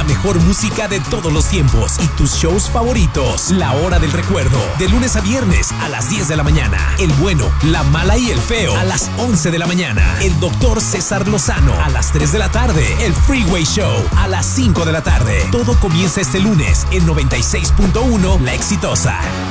mejor música de todos los tiempos y tus shows favoritos. La Hora del Recuerdo, de lunes a viernes a las 10 de la mañana. El bueno, la mala y el feo a las 11 de la mañana. El doctor César Lozano a las 3 de la tarde. El Freeway Show a las 5 de la tarde. Todo comienza este lunes en 96.1 La Exitosa.